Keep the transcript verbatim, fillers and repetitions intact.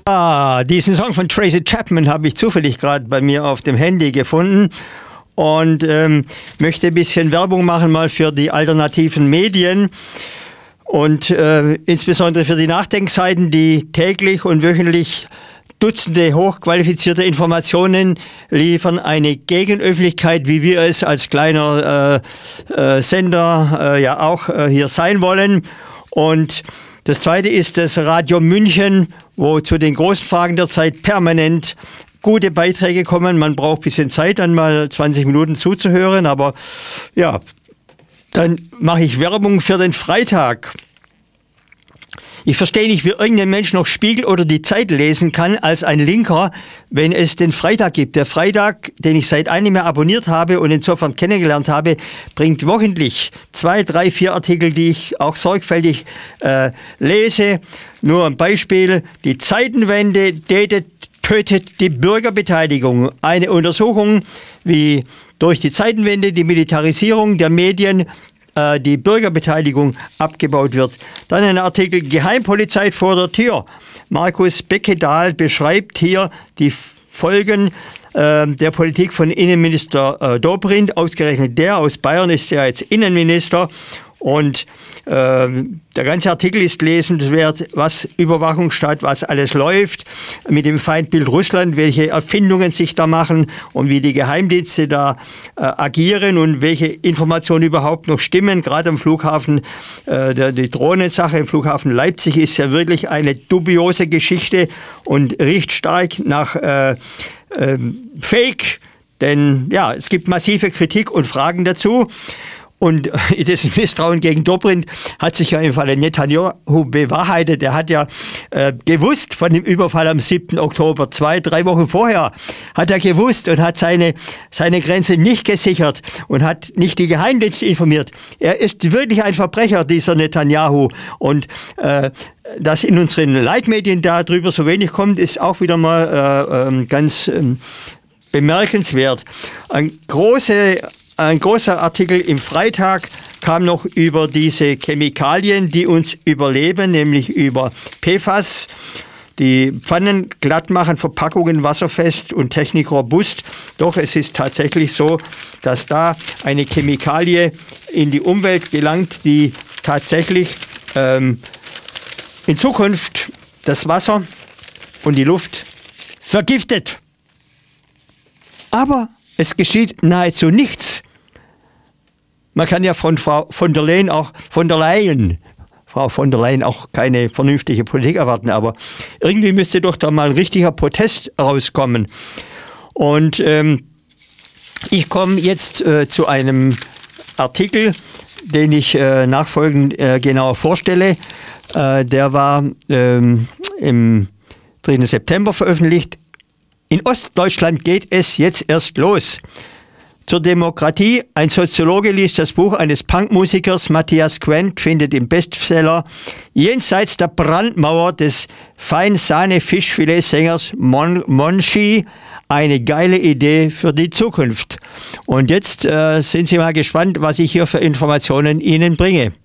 Ah, diesen Song von Tracy Chapman habe ich zufällig gerade bei mir auf dem Handy gefunden und ähm, möchte ein bisschen Werbung machen mal für die alternativen Medien und äh, insbesondere für die Nachdenkseiten, die täglich und wöchentlich Dutzende hochqualifizierte Informationen liefern, eine Gegenöffentlichkeit, wie wir es als kleiner äh, äh, Sender äh, ja auch äh, hier sein wollen. Und das zweite ist das Radio München, wo zu den großen Fragen der Zeit permanent gute Beiträge kommen. Man braucht ein bisschen Zeit, dann mal zwanzig Minuten zuzuhören, aber ja, dann mache ich Werbung für den Freitag. Ich verstehe nicht, wie irgendein Mensch noch Spiegel oder die Zeit lesen kann als ein Linker, wenn es den Freitag gibt. Der Freitag, den ich seit einem Jahr abonniert habe und insofern kennengelernt habe, bringt wochentlich zwei, drei, vier Artikel, die ich auch sorgfältig äh, lese. Nur ein Beispiel: Die Zeitenwende datet, tötet die Bürgerbeteiligung. Eine Untersuchung, wie durch die Zeitenwende die Militarisierung der Medien die Bürgerbeteiligung abgebaut wird. Dann ein Artikel: Geheimpolizei vor der Tür. Markus Beckedahl beschreibt hier die Folgen äh, der Politik von Innenminister äh, Dobrindt. Ausgerechnet der aus Bayern ist ja jetzt Innenminister. Und äh, der ganze Artikel ist lesenswert, was Überwachungsstaat, was alles läuft mit dem Feindbild Russland, welche Erfindungen sich da machen und wie die Geheimdienste da äh, agieren und welche Informationen überhaupt noch stimmen. Gerade am Flughafen, äh, der, die Drohnensache im Flughafen Leipzig ist ja wirklich eine dubiose Geschichte und riecht stark nach äh, äh, Fake, denn ja, es gibt massive Kritik und Fragen dazu. Und das Misstrauen gegen Dobrindt hat sich ja im Falle Netanyahu bewahrheitet. Er hat ja äh, gewusst von dem Überfall am siebten Oktober, zwei, drei Wochen vorher, hat er gewusst und hat seine, seine Grenze nicht gesichert und hat nicht die Geheimdienste informiert. Er ist wirklich ein Verbrecher, dieser Netanyahu. Und äh, dass in unseren Leitmedien darüber so wenig kommt, ist auch wieder mal äh, äh, ganz äh, bemerkenswert. Ein große Ein großer Artikel im Freitag kam noch über diese Chemikalien, die uns überleben, nämlich über P F A S. Die Pfannen glatt machen, Verpackungen wasserfest und technikrobust. Doch es ist tatsächlich so, dass da eine Chemikalie in die Umwelt gelangt, die tatsächlich ähm, in Zukunft das Wasser und die Luft vergiftet. Aber es geschieht nahezu nichts. Man kann ja von Frau von der Leyen auch von der Leyen, Frau von der Leyen auch keine vernünftige Politik erwarten, aber irgendwie müsste doch da mal ein richtiger Protest rauskommen. Und ähm, ich komme jetzt äh, zu einem Artikel, den ich äh, nachfolgend äh, genauer vorstelle. Äh, der war ähm, im dritten September veröffentlicht. In Ostdeutschland geht es jetzt erst los. Zur Demokratie. Ein Soziologe liest das Buch eines Punkmusikers, Matthias Quent, findet im Bestseller Jenseits der Brandmauer des Feinsahne-Fischfilet-Sängers Mon Monchi eine geile Idee für die Zukunft. Und jetzt äh, sind Sie mal gespannt, was ich hier für Informationen Ihnen bringe.